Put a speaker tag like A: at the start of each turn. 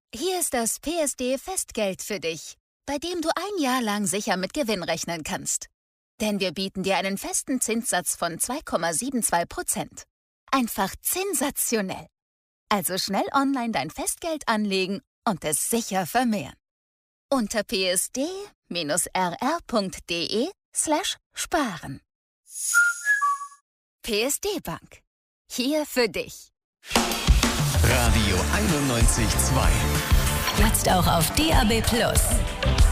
A: Hier ist das PSD-Festgeld für dich, bei dem du 1 Jahr lang sicher mit Gewinn rechnen kannst. Denn wir bieten dir einen festen Zinssatz von 2,72%. Einfach sensationell. Also schnell online dein Festgeld anlegen und es sicher vermehren. Unter psd-rr.de/sparen. PSD Bank. Hier für dich.
B: Radio 91.2.
C: Jetzt auch auf DAB+.